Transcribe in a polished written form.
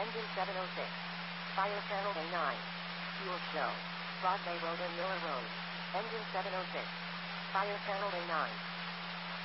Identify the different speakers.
Speaker 1: Engine 706. Fire channel A9. Fuel show. Broadway Road and Miller Road. Engine 706. Fire channel A9.